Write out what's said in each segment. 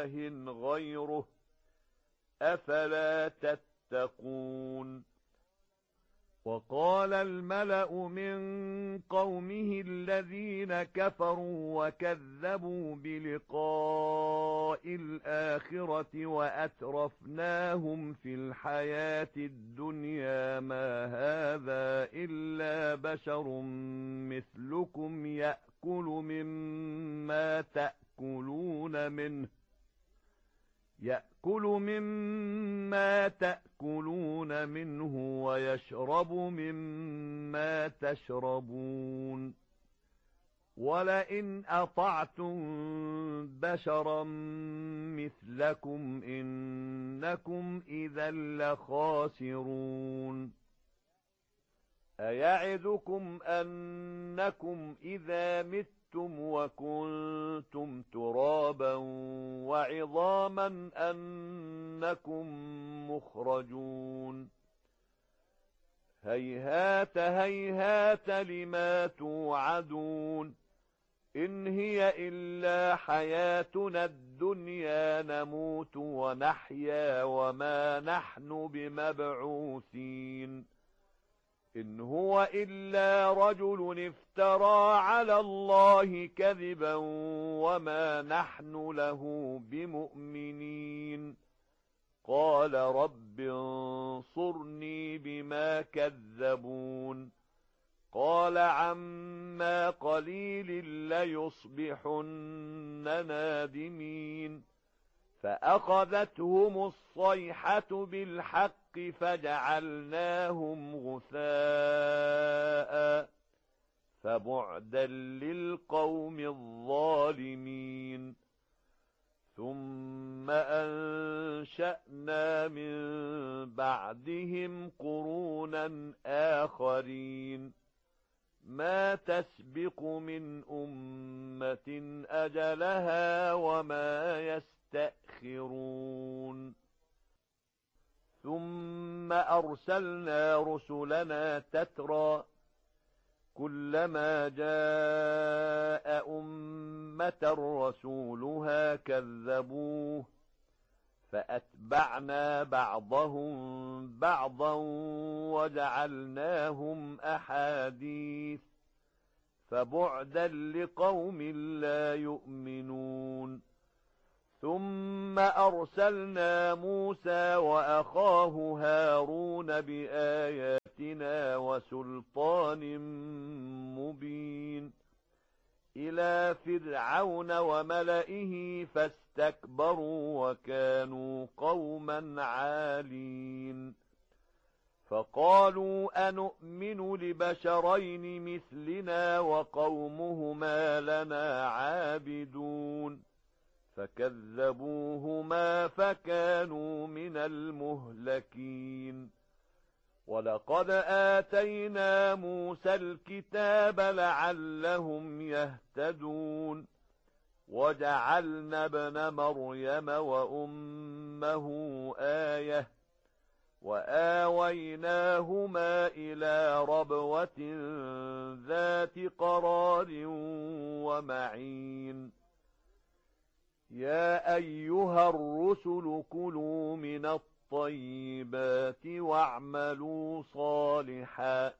إله غيره أفلا تتقون وقال الملأ من قومه الذين كفروا وكذبوا بلقاء الآخرة وأترفناهم في الحياة الدنيا ما هذا إلا بشر مثلكم يأكل مما تأكلون منه ويشرب مما تشربون ولئن أطعتم بشرا مثلكم إنكم إذا لخاسرون أيعدكم أنكم إذا متم وكنتم ترابا وعظاما أنكم مخرجون هيهات هيهات لما توعدون إن هي إلا حياتنا الدنيا نموت ونحيا وما نحن بمبعوثين إن هو إلا رجل افترى على الله كذبا وما نحن له بمؤمنين قال رب انصرني بما كذبون قال عما قليل ليصبحن نادمين فأخذتهم الصيحة بالحق فجعلناهم غثاء فبعدا للقوم الظالمين ثم أنشأنا من بعدهم قرونا آخرين ما تسبق من أمة أجلها وما يستأخرون ثم أرسلنا رسلنا تترى كلما جاء أمة رسولها كذبوه فأتبعنا بعضهم بعضا وجعلناهم أحاديث فبعدا لقوم لا يؤمنون ثم أرسلنا موسى وأخاه هارون بآياتنا وسلطان مبين إلى فرعون وملئه فاستكبروا وكانوا قوما عالين فقالوا أنؤمن لبشرين مثلنا وقومهما لنا عابدون فكذبوهما فكانوا من المهلكين ولقد آتينا موسى الكتاب لعلهم يهتدون وجعلنا ابن مريم وأمه آية وآويناهما إلى ربوة ذات قرار ومعين يا أيها الرسل كلوا من الطيبات واعملوا صالحا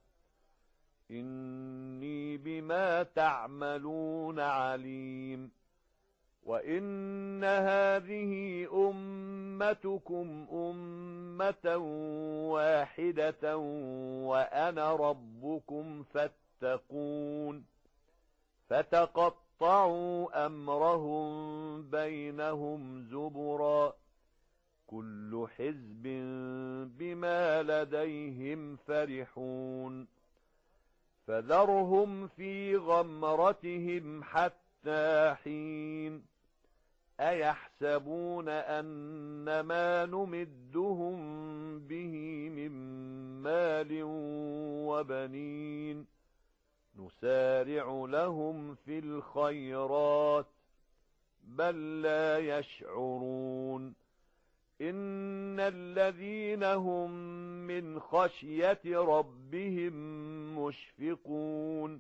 إني بما تعملون عليم وإن هذه أمتكم أمة واحدة وأنا ربكم فاتقون فتقطعوا أمرهم بينهم زبرا كل حزب بما لديهم فرحون فذرهم في غمرتهم حتى حين أيحسبون أن ما نمدهم به من مال وبنين نسارع لهم في الخيرات بل لا يشعرون إن الذين هم من خشية ربهم مشفقون